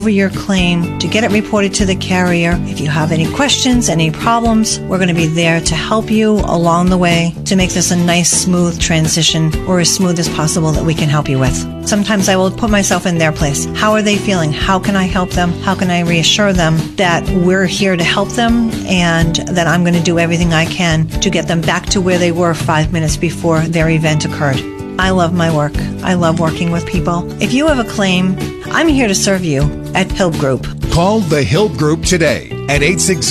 your claim, to get it reported to the carrier. If you have any questions, any problems, we're going to be there to help you along the way to make this a nice, smooth transition, or as smooth as possible that we can help you with. Sometimes I will put myself in their place. How are they feeling? How can I help them? How can I reassure them that we're here to help them and that I'm going to do everything I can to get them back to where they were 5 minutes before their event occurred? I love my work. I love working with people. If you have a claim, I'm here to serve you at Hilb Group. Call the Hilb Group today at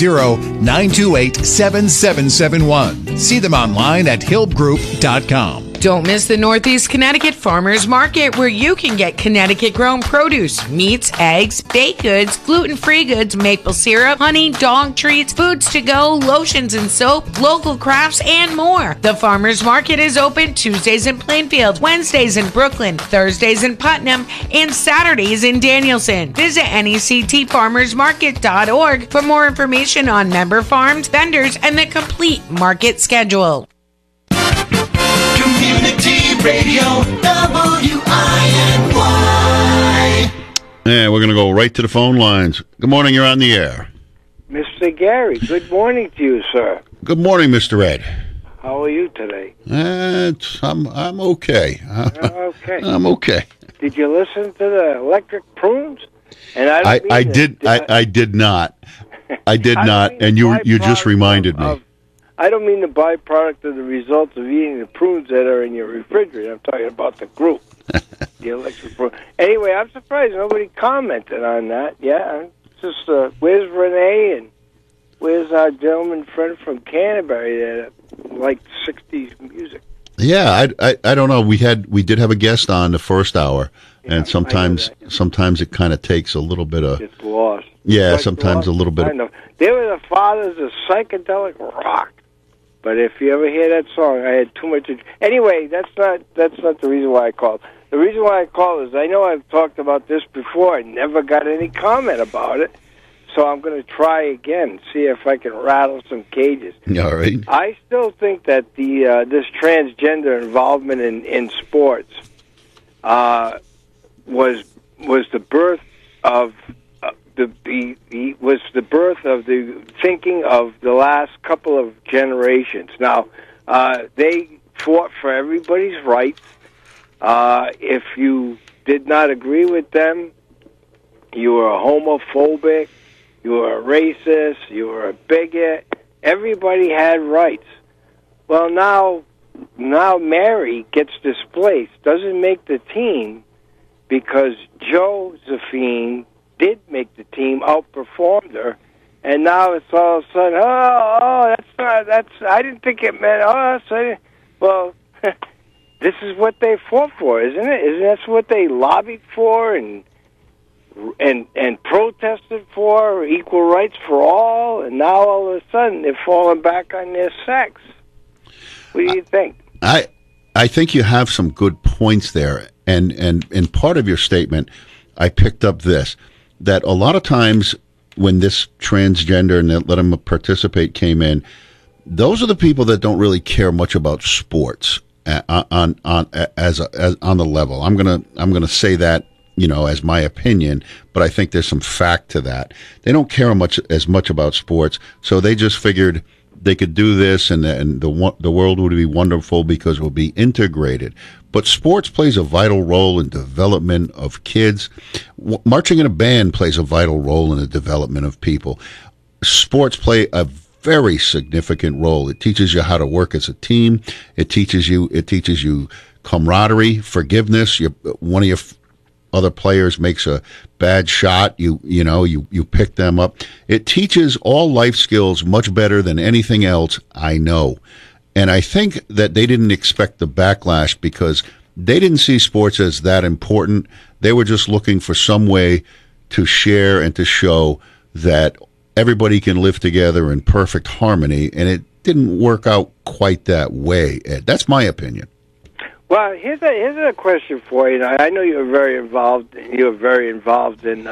860-928-7771. See them online at hilbgroup.com. Don't miss the Northeast Connecticut Farmers Market, where you can get Connecticut-grown produce, meats, eggs, baked goods, gluten-free goods, maple syrup, honey, dog treats, foods to go, lotions and soap, local crafts, and more. The Farmers Market is open Tuesdays in Plainfield, Wednesdays in Brooklyn, Thursdays in Putnam, and Saturdays in Danielson. Visit nectfarmersmarket.org for more information on member farms, vendors, and the complete market schedule. Community Radio, WINY. And we're going to go right to the phone lines. Good morning, you're on the air. Mr. Gary, good morning to you, sir. Good morning, Mr. Ed. How are you today? I'm okay. Okay. I'm okay. Did you listen to the Electric Prunes? And I did not. I did not, and you just reminded me. I don't mean the byproduct of the results of eating the prunes that are in your refrigerator. I'm talking about the group, the Electric Prune. Anyway, I'm surprised nobody commented on that. Yeah, it's just where's Renee and where's our gentleman friend from Canterbury that liked 60s music? Yeah, I don't know. We did have a guest on the first hour, and sometimes it kind of takes a little bit of. It's lost. Yeah, sometimes a little bit. I know. They were the fathers of psychedelic rock. But if you ever hear that song, I had too much. Anyway, that's not the reason why I called. The reason why I called is I know I've talked about this before. I never got any comment about it, so I'm going to try again, see if I can rattle some cages. All right. I still think that this transgender involvement in sports was the birth of. Was the birth of the thinking of the last couple of generations. Now, they fought for everybody's rights. If you did not agree with them, you were homophobic, you were a racist, you were a bigot. Everybody had rights. Well, now Mary gets displaced, doesn't make the team because Josephine did make the team, outperformed her, and now it's all of a sudden, I didn't think it meant us. Well, this is what they fought for, isn't it? Isn't that what they lobbied for and protested for, equal rights for all, and now all of a sudden they're falling back on their sex? What do you think? I think you have some good points there, and in part of your statement, I picked up this. That a lot of times when this transgender and let them participate came in, those are the people that don't really care much about sports on the level. I'm gonna say that, as my opinion, but I think there's some fact to that. They don't care as much about sports, so they just figured they could do this, and the world would be wonderful because we'll be integrated. But sports plays a vital role in development of kids. Marching in a band plays a vital role in the development of people. Sports play a very significant role. It teaches you how to work as a team. It teaches you camaraderie, forgiveness. One of your other players makes a bad shot, you pick them up. It teaches all life skills much better than anything else I know. And I think that they didn't expect the backlash because they didn't see sports as that important. They were just looking for some way to share and to show that everybody can live together in perfect harmony, and it didn't work out quite that way, Ed. That's my opinion. Well, here's a question for you. I know you're very involved. You're very involved in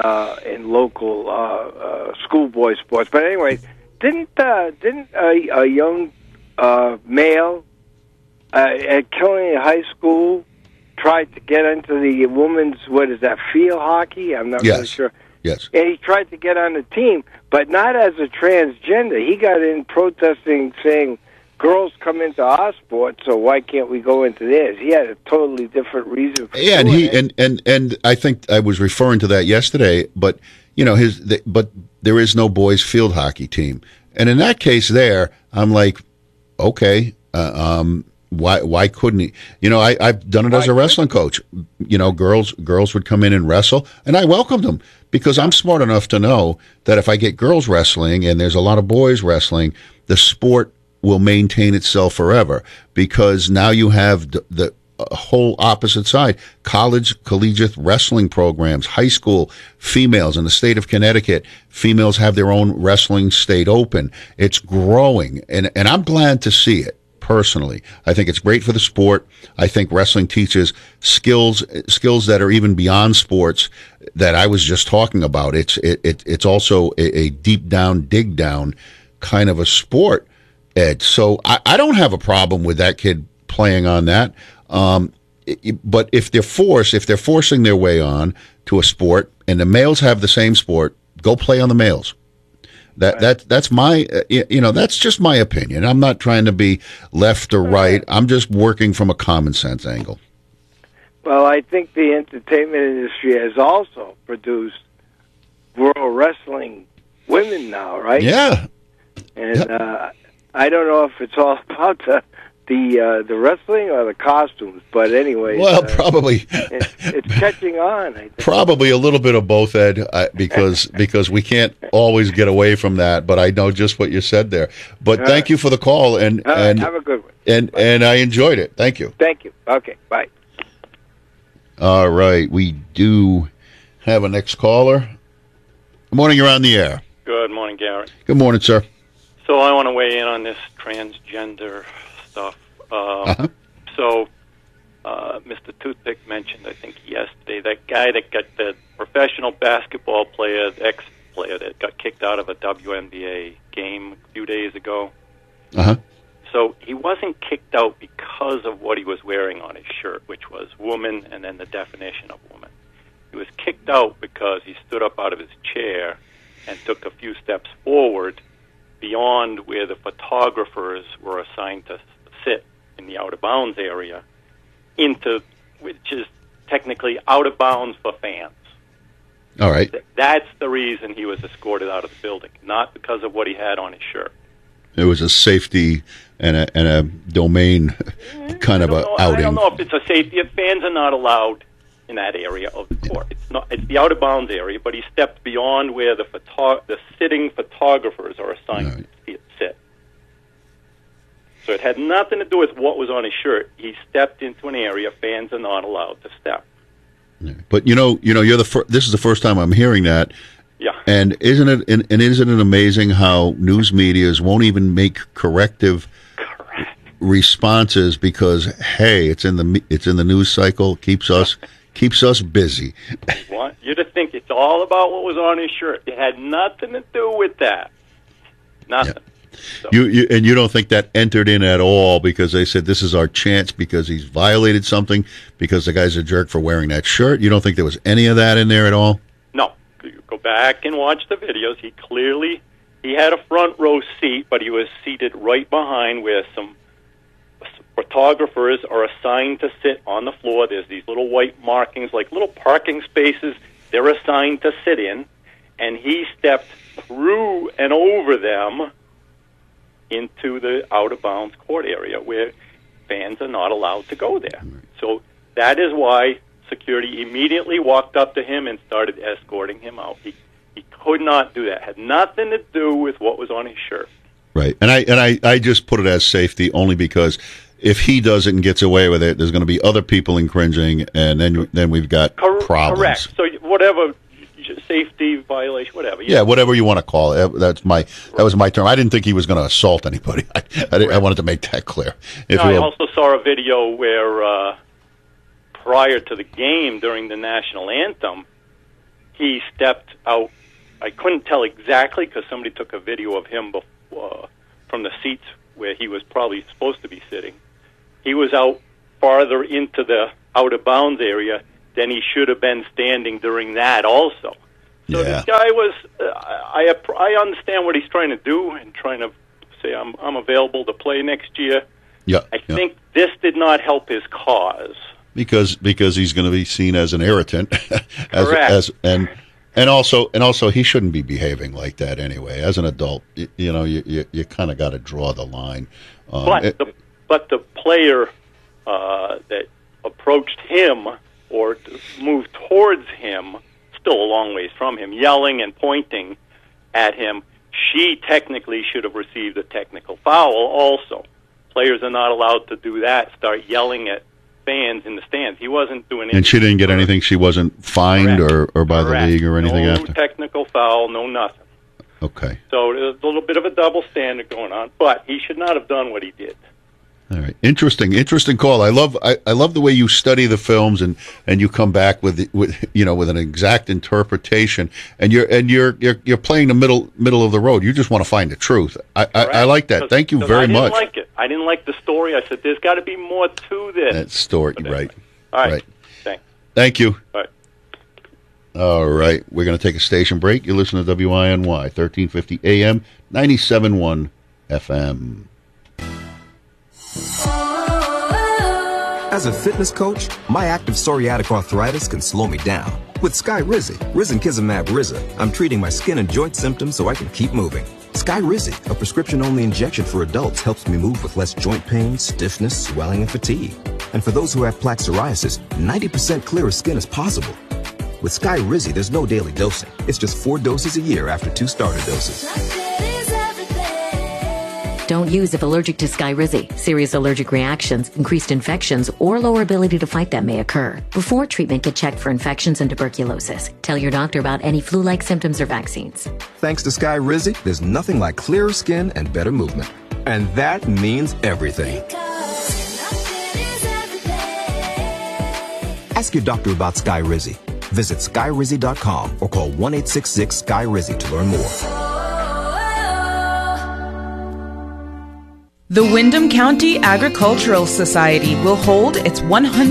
local schoolboy sports. But anyway, didn't a young male at Killeen High School tried to get into the women's field hockey? I'm not really sure. Yes. And he tried to get on the team, but not as a transgender. He got in protesting, saying, girls come into our sport, so why can't we go into theirs? He had a totally different reason for Yeah, and doing he it. and I think I was referring to that yesterday, but but there is no boys field hockey team. And in that case there, I'm like, okay, why couldn't he? I've done it as a wrestling coach. Girls would come in and wrestle, and I welcomed them because I'm smart enough to know that if I get girls wrestling and there's a lot of boys wrestling, the sport will maintain itself forever, because now you have the whole opposite side. Collegiate wrestling programs, high school females in the state of Connecticut, females have their own wrestling state open. It's growing, and I'm glad to see it. Personally, I think it's great for the sport. I think wrestling teaches skills that are even beyond sports that I was just talking about. It's also a deep down, dig down kind of a sport, Ed. So I don't have a problem with that kid playing on that. But if they're forcing their way on to a sport, and the males have the same sport, go play on the males. That's my that's just my opinion. I'm not trying to be left or right. I'm just working from a common sense angle. Well, I think the entertainment industry has also produced world wrestling women now, right? Yeah. And I don't know if it's all about the wrestling or the costumes, but anyway. Well, probably it's catching on. I think. Probably a little bit of both, Ed, because we can't always get away from that. But I know just what you said there. But thank you for the call, and have a good one. And I enjoyed it. Thank you. Thank you. Okay, bye. All right, we do have a next caller. Good morning, you're on the air. Good morning, Garrett. Good morning, sir. So I want to weigh in on this transgender stuff. So Mr. Toothpick mentioned, I think yesterday, that guy that got the professional basketball player, the ex-player that got kicked out of a WNBA game a few days ago. Uh-huh. So he wasn't kicked out because of what he was wearing on his shirt, which was woman and then the definition of woman. He was kicked out because he stood up out of his chair and took a few steps forward beyond where the photographers were assigned to sit in the out-of-bounds area, which is technically out of bounds for fans. All right. That's the reason he was escorted out of the building, not because of what he had on his shirt. It was a safety and a domain kind of a outing. I don't know if it's a safety. Fans are not allowed in that area of the court. It's the out of bounds area, but he stepped beyond where the sitting photographers are assigned to sit. So it had nothing to do with what was on his shirt. He stepped into an area fans are not allowed to step. But you're this is the first time I'm hearing that. Yeah. And isn't it amazing how news medias won't even make corrective responses because hey, it's in the news cycle, keeps us busy. What? You'd think it's all about what was on his shirt. It had nothing to do with that. Nothing. Yeah. So. You don't think that entered in at all because they said this is our chance because he's violated something because the guy's a jerk for wearing that shirt? You don't think there was any of that in there at all? No. You go back and watch the videos. He had a front row seat, but he was seated right behind where some photographers are assigned to sit on the floor. There's these little white markings, like little parking spaces they're assigned to sit in, and he stepped through and over them into the out-of-bounds court area where fans are not allowed to go there. So that is why security immediately walked up to him and started escorting him out. He could not do that. It had nothing to do with what was on his shirt. Right. And I just put it as safety only because if he does it and gets away with it, there's going to be other people infringing, and then we've got problems. Correct. So whatever safety violation, whatever. Yeah, whatever you want to call it. That was my term. I didn't think he was going to assault anybody. I wanted to make that clear. I also saw a video where prior to the game, during the national anthem, he stepped out. I couldn't tell exactly because somebody took a video of him from the seats where he was probably supposed to be sitting. He was out farther into the out-of-bounds area than he should have been standing during that also. So Yeah. this guy was. I understand what he's trying to do and trying to say I'm available to play next year. Yeah. I think this did not help his cause. Because he's going to be seen as an irritant, Correct. and also he shouldn't be behaving like that anyway. As an adult, you kind of got to draw the line. But the player that approached him or moved towards him, still a long ways from him, yelling and pointing at him, she technically should have received a technical foul also. Players are not allowed to do that, start yelling at fans in the stands. He wasn't doing anything. And she didn't get anything? She wasn't fined or by the league or anything no after? No technical foul, no nothing. Okay. So there's a little bit of a double standard going on, but he should not have done what he did. All right, interesting call. I love the way you study the films and you come back with an exact interpretation, and you're playing the middle of the road. You just want to find the truth. I like that. Thank you very much. I didn't like the story. I said there's got to be more to this. That story, Anyway. right? All right. Right. Thanks. Thank you. All right. All right, we're going to take a station break. You listen to WINY 1350 AM, 97.1 FM. As a fitness coach, my active psoriatic arthritis can slow me down. With Skyrizi, Risankizumab Riza, I'm treating my skin and joint symptoms so I can keep moving. Skyrizi, a prescription-only injection for adults, helps me move with less joint pain, stiffness, swelling, and fatigue. And for those who have plaque psoriasis, 90% clearer skin is possible. With Skyrizi, there's no daily dosing. It's just 4 doses a year after 2 starter doses. Don't use if allergic to Skyrizi. Serious allergic reactions, increased infections, or lower ability to fight them may occur. Before treatment, get checked for infections and tuberculosis. Tell your doctor about any flu-like symptoms or vaccines. Thanks to Skyrizi, there's nothing like clearer skin and better movement. And that means everything. Ask your doctor about Skyrizi. Visit Skyrizi.com or call 1-866-SKY-RIZI to learn more. The Windham County Agricultural Society will hold its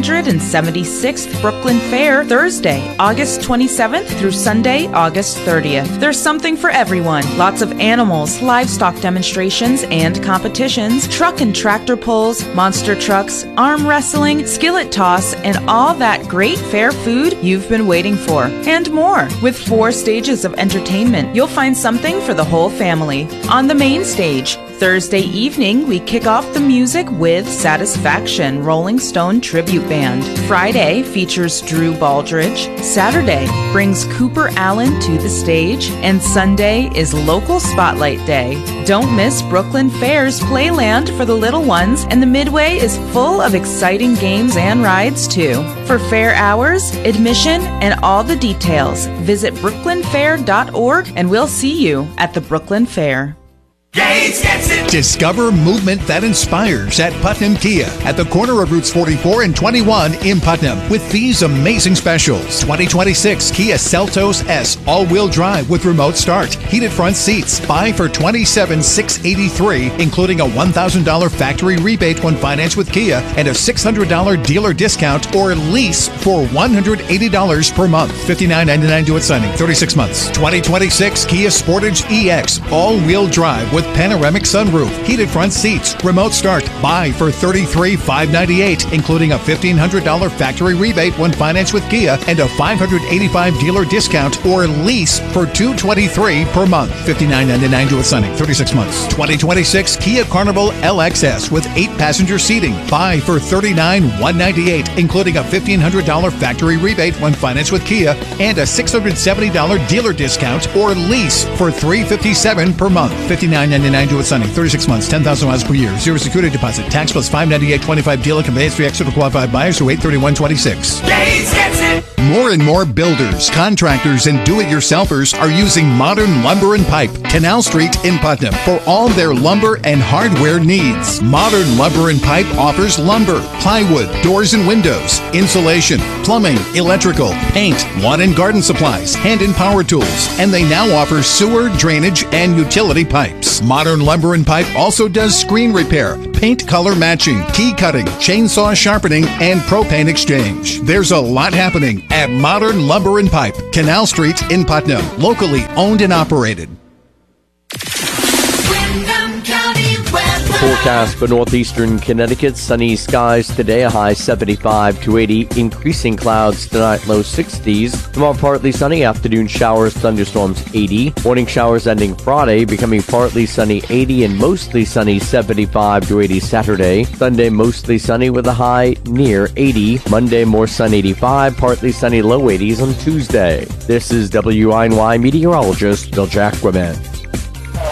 176th Brooklyn Fair Thursday, August 27th through Sunday, August 30th. There's something for everyone. Lots of animals, livestock demonstrations and competitions, truck and tractor pulls, monster trucks, arm wrestling, skillet toss, and all that great fair food you've been waiting for. And more. With 4 stages of entertainment, you'll find something for the whole family. On the main stage, Thursday evening, we kick off the music with Satisfaction, Rolling Stone Tribute Band. Friday features Drew Baldridge. Saturday brings Cooper Allen to the stage. And Sunday is Local Spotlight Day. Don't miss Brooklyn Fair's Playland for the little ones, and the Midway is full of exciting games and rides too. For fair hours, admission, and all the details, visit brooklynfair.org, and we'll see you at the Brooklyn Fair. Gates gets it. Discover movement that inspires at Putnam Kia at the corner of Routes 44 and 21 in Putnam with these amazing specials. 2026 Kia Seltos S all-wheel drive with remote start, heated front seats. Buy for $27,683, including a $1,000 factory rebate when financed with Kia and a $600 dealer discount or lease for $180 per month. $59.99 due at signing. 36 months. 2026 Kia Sportage EX all-wheel drive with panoramic sunroof, heated front seats, remote start. Buy for $33,598, including a $1,500 factory rebate when financed with Kia and a $585 dealer discount or lease for $223 per month. $59.99 due at signing. 36 months. 2026 Kia Carnival LXS with 8-passenger seating. Buy for $39,198, including a $1,500 factory rebate when financed with Kia and a $670 dealer discount or lease for $357 per month. $59.99 due at signing. 36 months, 10,000 miles per year. Zero security deposit. Tax plus $598.25 dealer conveyance fee extra for qualified buyers through 8/31/26. Gates gets it. More and more builders, contractors, and do-it-yourselfers are using Modern Lumber and Pipe, Canal Street in Putnam, for all their lumber and hardware needs. Modern Lumber and Pipe offers lumber, plywood, doors and windows, insulation, plumbing, electrical, paint, lawn and garden supplies, hand and power tools, and they now offer sewer, drainage, and utility pipes. Modern Lumber and Pipe also does screen repair, paint color matching, key cutting, chainsaw sharpening, and propane exchange. There's a lot happening at Modern Lumber and Pipe, Canal Street in Putnam. Locally owned and operated. Forecast for northeastern Connecticut, sunny skies today, a high 75 to 80, increasing clouds tonight, low 60s. Tomorrow partly sunny, afternoon showers, thunderstorms 80. Morning showers ending Friday, becoming partly sunny 80 and mostly sunny 75 to 80 Saturday. Sunday mostly sunny with a high near 80. Monday more sun 85, partly sunny low 80s on Tuesday. This is WINY meteorologist Bill Jacquemin.